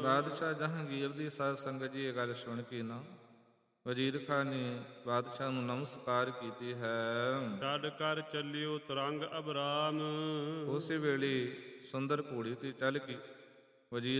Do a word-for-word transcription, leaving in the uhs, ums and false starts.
ਬਾਦਸ਼ਾਹ ਜਹਾਂਗੀਰ ਦੀ ਸਾਧ ਸੰਗਤ ਜੀ ਇਹ ਗੱਲ ਸੁਣ ਕੇ ਨਾ ਵਜ਼ੀਰ ਖਾਨ ਨੇ ਬਾਦਸ਼ਾਹ ਨੂੰ ਨਮਸਕਾਰ ਕੀਤੀ ਹੈ। ਛੱਡ ਕਰ ਚੱਲਿਓ ਤੁਰੰਗ ਅਬਰਾਮ। ਉਸੇ ਵੇਲੇ ਸੁੰਦਰ ਘੋੜੀ ਤੇ ਚੱਲ ਕੇ ਵਜ਼ੀਰ